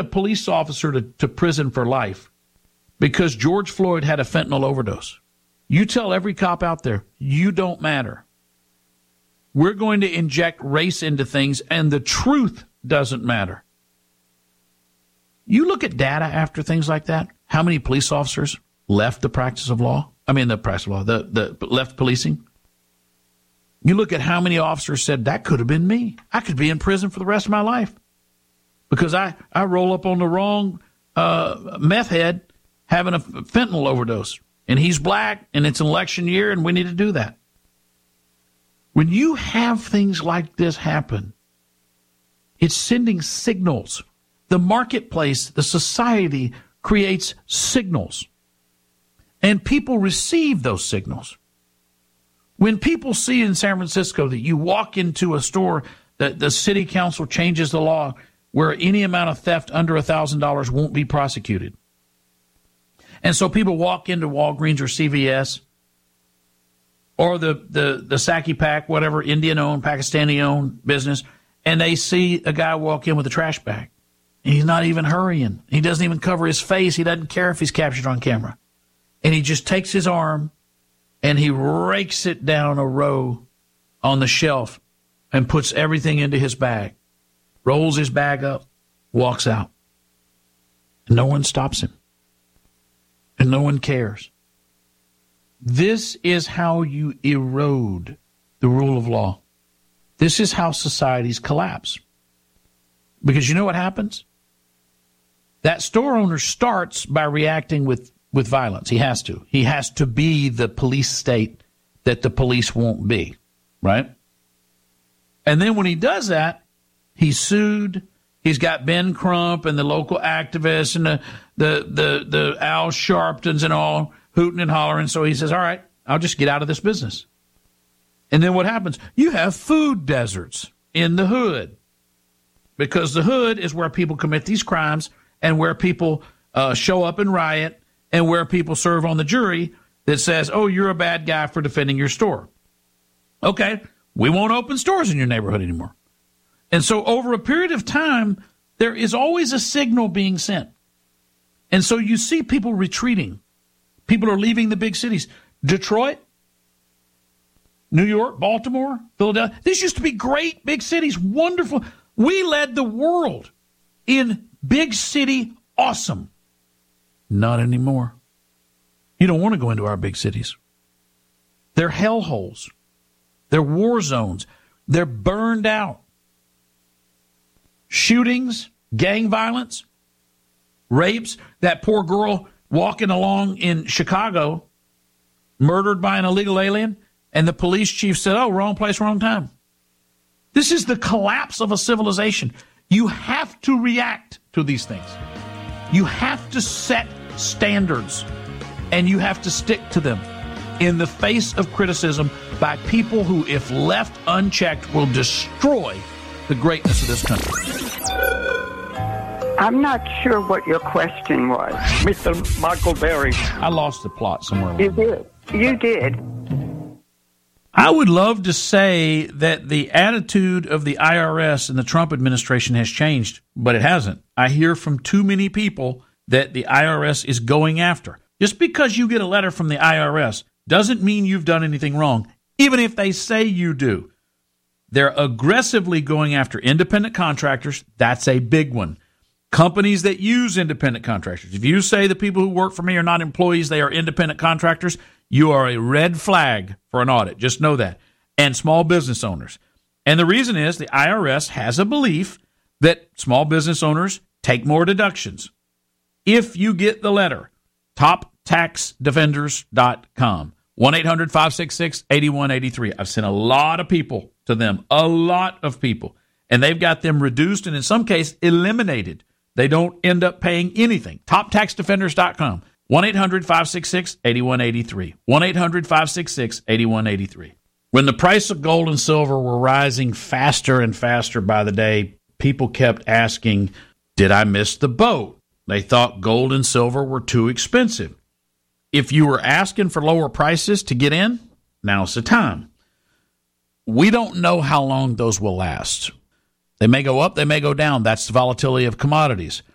a police officer to prison for life because George Floyd had a fentanyl overdose. You tell every cop out there, you don't matter. We're going to inject race into things, and the truth doesn't matter. You look at data after things like that, how many police officers left the practice of law? Left policing. You look at how many officers said, that could have been me. I could be in prison for the rest of my life because I roll up on the wrong meth head having a fentanyl overdose, and he's black, and it's an election year, and we need to do that. When you have things like this happen, it's sending signals. The marketplace, the society creates signals, and people receive those signals. When people see in San Francisco that you walk into a store, that the city council changes the law where any amount of theft under $1,000 won't be prosecuted. And so people walk into Walgreens or CVS or the Saki Pack, whatever, Indian-owned, Pakistani-owned business, and they see a guy walk in with a trash bag. And he's not even hurrying. He doesn't even cover his face. He doesn't care if he's captured on camera. And he just takes his arm and he rakes it down a row on the shelf and puts everything into his bag, rolls his bag up, walks out. And no one stops him. And no one cares. This is how you erode the rule of law. This is how societies collapse. Because you know what happens? That store owner starts by reacting with violence. He has to. He has to be the police state that the police won't be, right? And then when he does that, he's sued. He's got Ben Crump and the local activists and the Al Sharptons and all hooting and hollering. So he says, all right, I'll just get out of this business. And then what happens? You have food deserts in the hood because the hood is where people commit these crimes and where people show up and riot and where people serve on the jury that says, oh, you're a bad guy for defending your store. Okay, we won't open stores in your neighborhood anymore. And so over a period of time, there is always a signal being sent. And so you see people retreating. People are leaving the big cities. Detroit, New York, Baltimore, Philadelphia. These used to be great big cities, wonderful. We led the world in big city awesome. Not anymore. You don't want to go into our big cities. They're hellholes. They're war zones. They're burned out. Shootings, gang violence, rapes. That poor girl walking along in Chicago, murdered by an illegal alien, and the police chief said, oh, wrong place, wrong time. This is the collapse of a civilization. You have to react to these things. You have to set standards, and you have to stick to them in the face of criticism by people who, if left unchecked, will destroy the greatness of this country. I'm not sure what your question was. Mr. Michael Berry. I lost the plot somewhere. You did. You did. I would love to say that the attitude of the IRS and the Trump administration has changed, but it hasn't. I hear from too many people that the IRS is going after. Just because you get a letter from the IRS doesn't mean you've done anything wrong, even if they say you do. They're aggressively going after independent contractors. That's a big one. Companies that use independent contractors. If you say the people who work for me are not employees, they are independent contractors, you are a red flag for an audit. Just know that. And small business owners. And the reason is the IRS has a belief that small business owners take more deductions. If you get the letter, toptaxdefenders.com, 1-800-566-8183. I've sent a lot of people to them, a lot of people, and they've got them reduced and in some cases eliminated. They don't end up paying anything. Toptaxdefenders.com, 1-800-566-8183, 1-800-566-8183. When the price of gold and silver were rising faster and faster by the day, people kept asking, did I miss the boat? They thought gold and silver were too expensive. If you were asking for lower prices to get in, now's the time. We don't know how long those will last. They may go up, they may go down. That's the volatility of commodities.